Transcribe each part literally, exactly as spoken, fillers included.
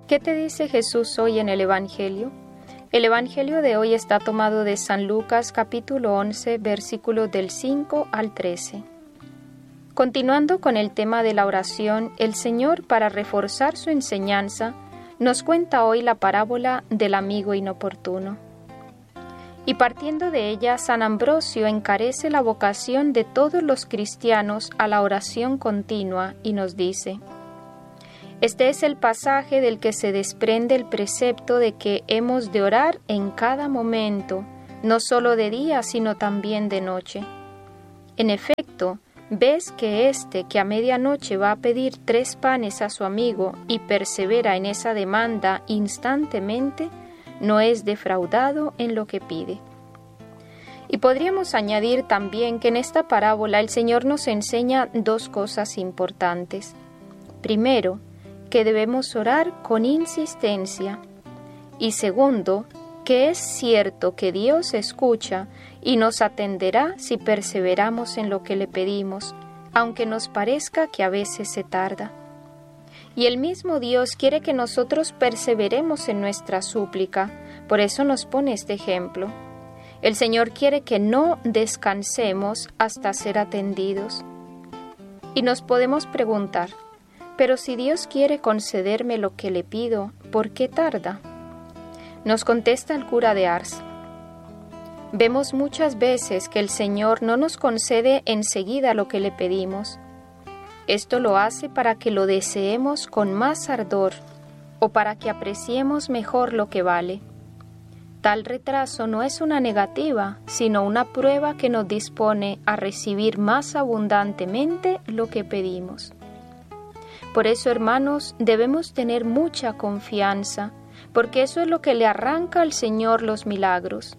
¿Qué te dice Jesús hoy en el Evangelio? El Evangelio de hoy está tomado de San Lucas capítulo once, versículos del cinco al trece. Continuando con el tema de la oración, el Señor, para reforzar su enseñanza, nos cuenta hoy la parábola del amigo inoportuno. Y partiendo de ella, San Ambrosio encarece la vocación de todos los cristianos a la oración continua y nos dice: este es el pasaje del que se desprende el precepto de que hemos de orar en cada momento, no solo de día, sino también de noche. En efecto, ves que éste que a medianoche va a pedir tres panes a su amigo y persevera en esa demanda instantemente, no es defraudado en lo que pide. Y podríamos añadir también que en esta parábola el Señor nos enseña dos cosas importantes. Primero, que debemos orar con insistencia. Y segundo, que es cierto que Dios escucha y nos atenderá si perseveramos en lo que le pedimos, aunque nos parezca que a veces se tarda. Y el mismo Dios quiere que nosotros perseveremos en nuestra súplica, por eso nos pone este ejemplo. El Señor quiere que no descansemos hasta ser atendidos. Y nos podemos preguntar: pero si Dios quiere concederme lo que le pido, ¿por qué tarda? Nos contesta el cura de Ars: vemos muchas veces que el Señor no nos concede enseguida lo que le pedimos. Esto lo hace para que lo deseemos con más ardor o para que apreciemos mejor lo que vale. Tal retraso no es una negativa, sino una prueba que nos dispone a recibir más abundantemente lo que pedimos. Por eso, hermanos, debemos tener mucha confianza, porque eso es lo que le arranca al Señor los milagros.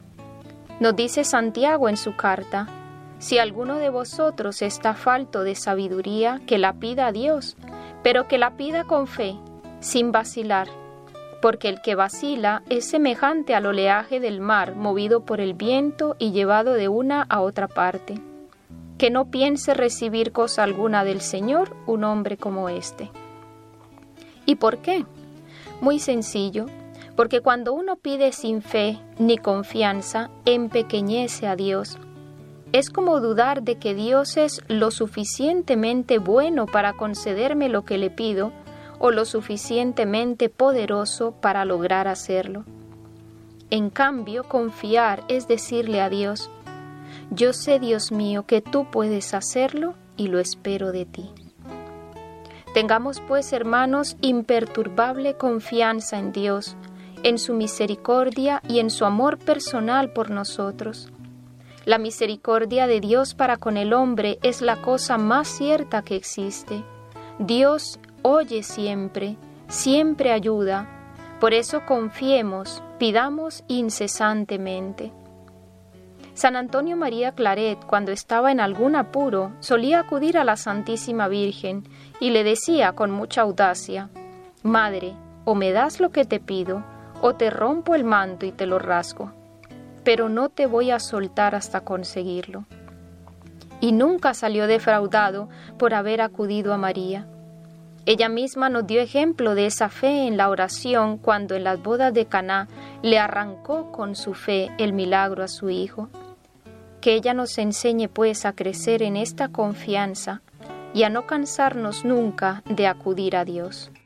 Nos dice Santiago en su carta: si alguno de vosotros está falto de sabiduría, que la pida a Dios, pero que la pida con fe, sin vacilar, porque el que vacila es semejante al oleaje del mar, movido por el viento y llevado de una a otra parte. Que no piense recibir cosa alguna del Señor un hombre como este. ¿Y por qué? Muy sencillo, porque cuando uno pide sin fe ni confianza, empequeñece a Dios. Es como dudar de que Dios es lo suficientemente bueno para concederme lo que le pido, o lo suficientemente poderoso para lograr hacerlo. En cambio, confiar es decirle a Dios: yo sé, Dios mío, que tú puedes hacerlo y lo espero de ti. Tengamos pues, hermanos, imperturbable confianza en Dios, en su misericordia y en su amor personal por nosotros. La misericordia de Dios para con el hombre es la cosa más cierta que existe. Dios oye siempre, siempre ayuda. Por eso confiemos, pidamos incesantemente. San Antonio María Claret, cuando estaba en algún apuro, solía acudir a la Santísima Virgen y le decía con mucha audacia: Madre, o me das lo que te pido, o te rompo el manto y te lo rasgo, pero no te voy a soltar hasta conseguirlo. Y nunca salió defraudado por haber acudido a María. Ella misma nos dio ejemplo de esa fe en la oración cuando en las bodas de Caná le arrancó con su fe el milagro a su hijo. Que ella nos enseñe pues a crecer en esta confianza y a no cansarnos nunca de acudir a Dios.